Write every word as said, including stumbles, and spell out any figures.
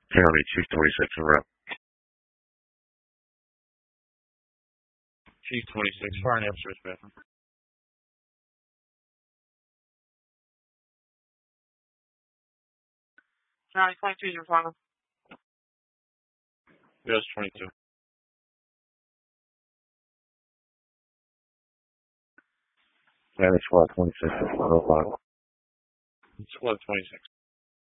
County, Chief twenty-six, and rep. Chief twenty-six, fire and upstairs bathroom. County twenty-two, your final. Yes, twenty-two. County Squad twenty-six, one oh five. Squad twenty-six.